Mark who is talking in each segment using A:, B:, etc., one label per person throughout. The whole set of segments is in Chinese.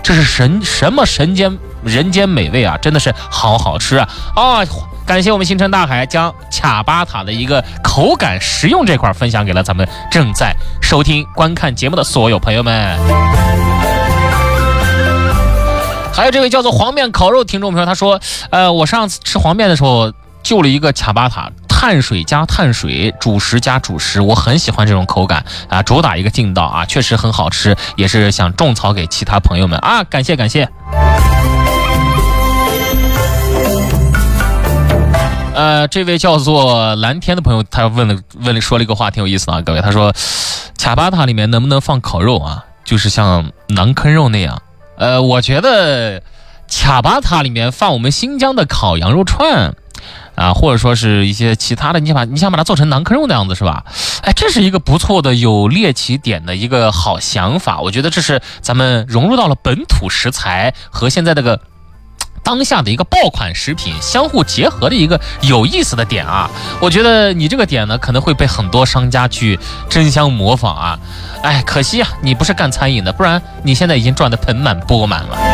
A: 这是什么人间美味啊！真的是好好吃啊！感谢我们星辰大海将卡巴塔的一个口感实用这块分享给了咱们正在收听观看节目的所有朋友们。还有这位叫做黄面烤肉听众朋友，他说我上次吃黄面的时候就了一个卡巴塔，碳水加碳水，主食加主食，我很喜欢这种口感啊，主打一个劲道啊，确实很好吃，也是想种草给其他朋友们啊，感谢感谢。这位叫做蓝天的朋友，他说了一个话挺有意思的啊，各位，他说卡巴塔里面能不能放烤肉啊？就是像馕坑肉那样。我觉得卡巴塔里面放我们新疆的烤羊肉串啊，或者说是一些其他的，你想把它做成馕坑肉那样子是吧？这是一个不错的有猎奇点的一个好想法。我觉得这是咱们融入到了本土食材和现在这个当下的一个爆款食品相互结合的一个有意思的点啊！我觉得你这个点呢，可能会被很多商家去争相模仿啊！可惜啊，你不是干餐饮的，不然你现在已经赚得盆满钵满了。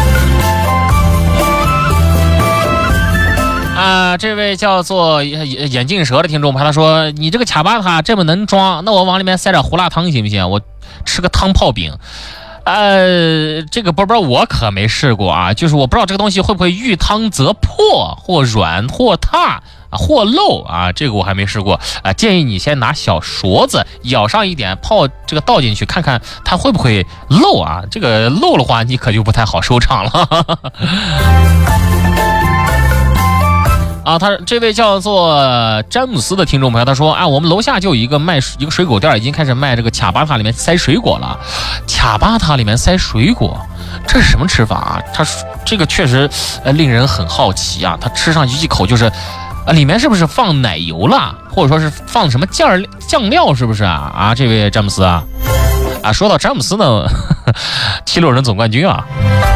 A: 这位叫做眼镜蛇的听众朋友，他说：“你这个卡巴塔这么能装，那我往里面塞点胡辣汤行不行？我吃个汤泡饼。”这个波波我可没试过啊，就是我不知道这个东西会不会遇汤则破，或软或塌或漏啊，这个我还没试过啊。建议你先拿小勺子舀上一点，泡这个倒进去，看看它会不会漏啊。这个漏的话，你可就不太好收场了。他这位叫做詹姆斯的听众朋友，他说我们楼下就有一个一个水果店，已经开始卖这个卡巴塔里面塞水果了。卡巴塔里面塞水果，这是什么吃法啊？他这个确实令人很好奇啊。他吃上去一口就是里面是不是放奶油了，或者说是放什么酱料，是不是啊？这位詹姆斯说到詹姆斯呢，76人总冠军啊。